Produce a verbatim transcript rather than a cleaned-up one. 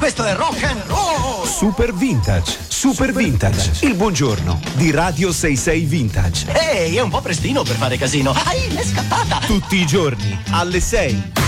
questo è rock and roll! Super Vintage, Super, Super Vintage, Vintage, il buongiorno di Radio sessantasei Vintage. Ehi, è un po' prestino per fare casino. Ai, è scappata! Tutti i giorni, alle sei.